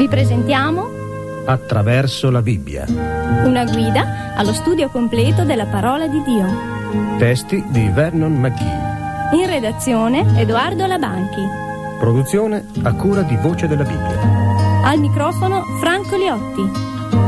Vi presentiamo Attraverso la Bibbia. una guida allo studio completo della parola di Dio. Testi di Vernon McGee. In redazione Edoardo Labanchi. Produzione a cura di Voce della Bibbia. Al microfono Franco Liotti.